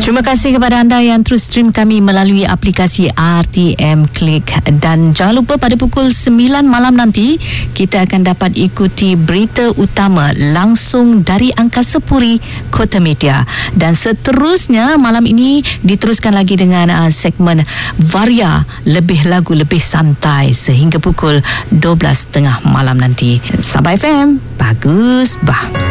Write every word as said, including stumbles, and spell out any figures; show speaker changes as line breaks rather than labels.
Terima kasih kepada anda yang terus stream kami melalui aplikasi R T M Click, dan jangan lupa pada pukul sembilan malam nanti kita akan dapat ikuti berita utama langsung dari Angkasa Puri Kota Media, dan seterusnya malam ini diteruskan lagi dengan uh, segmen Varia, lebih lagu lebih santai sehingga pukul dua belas tiga puluh malam nanti. Sabah F M, bagus bah.